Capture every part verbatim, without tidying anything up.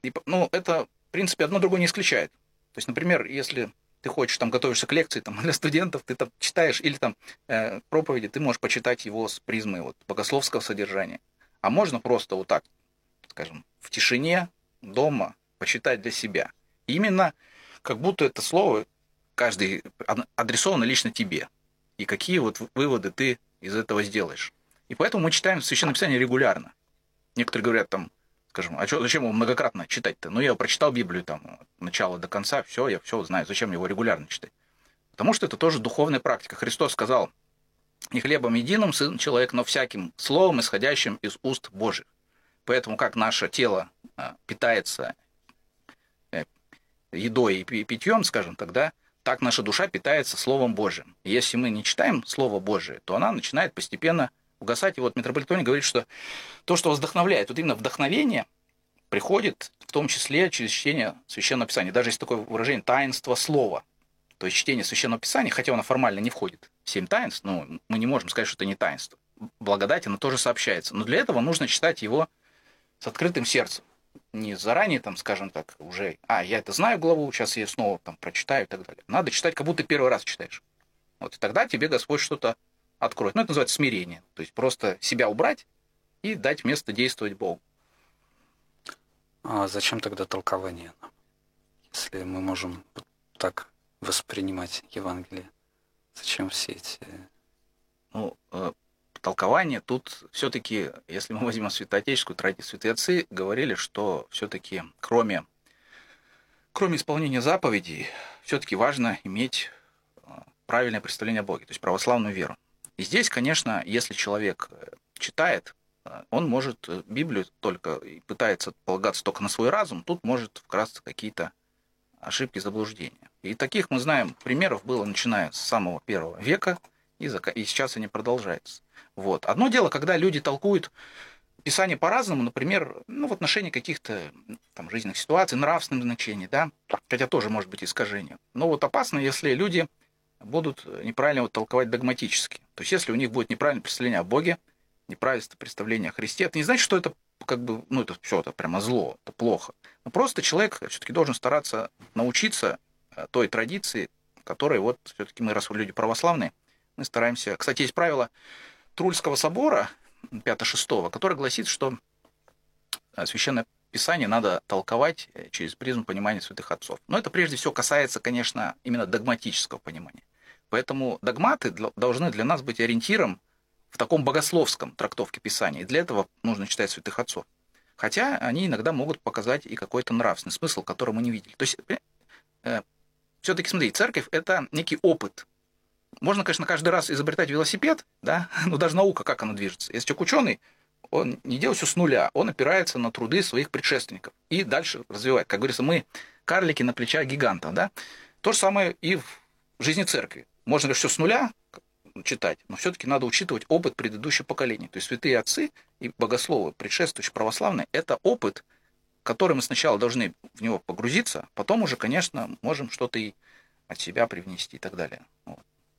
И, ну, это, в принципе, одно другое не исключает. То есть, например, если ты хочешь, там, готовишься к лекции там, для студентов, ты там читаешь, или там э, проповеди, ты можешь почитать его с призмы вот, богословского содержания. А можно просто вот так, скажем, в тишине, дома, почитать для себя. И именно как будто это слово каждый адресовано лично тебе. И какие вот выводы ты из этого сделаешь. И поэтому мы читаем Священное Писание регулярно. Некоторые говорят там, скажем, а что, зачем его многократно читать-то? Ну, я прочитал Библию там от начала до конца, все, я все знаю, зачем его регулярно читать? Потому что это тоже духовная практика. Христос сказал, не хлебом единым сын человек, но всяким словом, исходящим из уст Божьих. Поэтому как наше тело питается едой и питьем, скажем так, да, так наша душа питается Словом Божьим. И если мы не читаем Слово Божие, то она начинает постепенно угасать. И вот митрополит Тоний говорит, что то, что вдохновляет, вот именно вдохновение приходит в том числе через чтение Священного Писания. Даже есть такое выражение «таинство слова». То есть чтение Священного Писания, хотя оно формально не входит в семь таинств, но мы не можем сказать, что это не таинство. Благодать, она тоже сообщается. Но для этого нужно читать его с открытым сердцем. Не заранее, там, скажем так, уже, а, я это знаю главу, сейчас я снова там прочитаю и так далее. Надо читать, как будто первый раз читаешь. Вот, и тогда тебе Господь что-то откроет. Ну, это называется смирение. То есть просто себя убрать и дать место действовать Богу. А зачем тогда толкование нам, если мы можем так воспринимать Евангелие? Зачем все эти... Ну, толкование тут все-таки, если мы возьмем святоотеческую традицию, святые отцы говорили, что все-таки кроме, кроме исполнения заповедей, все-таки важно иметь правильное представление о Боге, то есть православную веру. И здесь, конечно, если человек читает, он может Библию только и пытается полагаться только на свой разум, тут может вкрасться какие-то ошибки, заблуждения. И таких мы знаем примеров было, начиная с самого первого века, и сейчас они продолжаются. Вот. Одно дело, когда люди толкуют Писание по-разному, например, ну, в отношении каких-то там жизненных ситуаций, нравственных значений, да, хотя тоже может быть искажение. Но вот опасно, если люди будут неправильно вот толковать догматически. То есть, если у них будет неправильное представление о Боге, неправильное представление о Христе, это не значит, что это как бы, ну, это все, это прямо зло, это плохо. Но просто человек все-таки должен стараться научиться той традиции, которой вот все-таки мы, раз мы люди православные, мы стараемся... Кстати, есть правило Трульского собора пятого-шестого, которое гласит, что Священное Писание надо толковать через призму понимания святых отцов. Но это прежде всего касается, конечно, именно догматического понимания. Поэтому догматы должны для нас быть ориентиром в таком богословском трактовке Писания. И для этого нужно читать святых отцов. Хотя они иногда могут показать и какой-то нравственный смысл, который мы не видели. То есть, э, все-таки, смотри, церковь – это некий опыт. Можно, конечно, каждый раз изобретать велосипед, да, но даже наука, как она движется. Если человек ученый, он не делает все с нуля, он опирается на труды своих предшественников и дальше развивает. Как говорится, мы карлики на плечах гигантов, да. То же самое и в жизни церкви. Можно ли все с нуля читать, но все-таки надо учитывать опыт предыдущих поколений. То есть святые отцы и богословы, предшествующие православные, это опыт, который мы сначала должны в него погрузиться, потом уже, конечно, можем что-то и от себя привнести и так далее. Вот.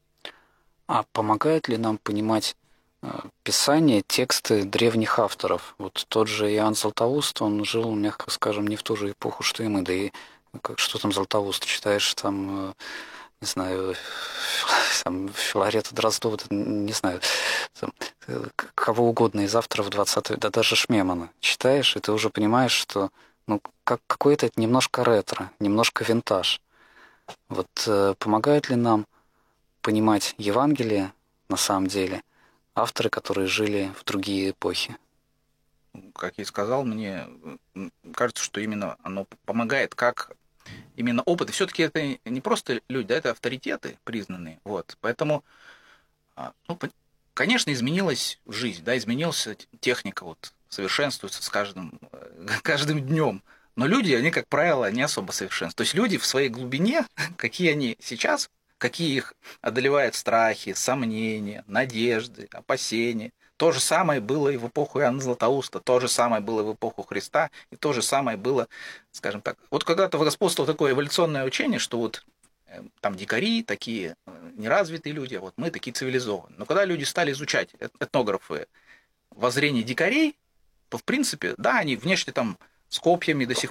А помогает ли нам понимать э, Писание, тексты древних авторов? Вот тот же Иоанн Златоуст, он жил, мягко скажем, не в ту же эпоху, что и мы, да и как, что там Златоуст, читаешь там... Э, не знаю, там, Филарета Дроздова, не знаю, там, кого угодно из авторов двадцатого, да даже Шмемана читаешь, и ты уже понимаешь, что ну, как, какой-то это немножко ретро, немножко винтаж. Вот э, помогают ли нам понимать Евангелие, на самом деле, авторы, которые жили в другие эпохи? Как я и сказал, мне кажется, что именно оно помогает, как именно опыт. И все-таки это не просто люди, да, это авторитеты признанные. Вот. Поэтому, ну, конечно, изменилась жизнь, да, изменилась техника, вот, совершенствуется с каждым, каждым днем. Но люди, они, как правило, не особо совершенствуются. То есть люди в своей глубине, какие они сейчас, какие их одолевают страхи, сомнения, надежды, опасения. То же самое было и в эпоху Иоанна Златоуста, то же самое было в эпоху Христа, и то же самое было, скажем так... Вот когда-то господствовало такое эволюционное учение, что вот там дикари, такие неразвитые люди, а вот мы такие цивилизованные. Но когда люди стали изучать, этнографы, воззрение дикарей, то, в принципе, да, они внешне там с копьями до сих